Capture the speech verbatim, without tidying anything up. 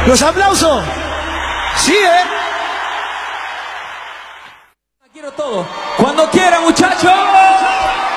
Los aplausos. Sí, ¿eh? Quiero todo. Cuando quiera, muchachos.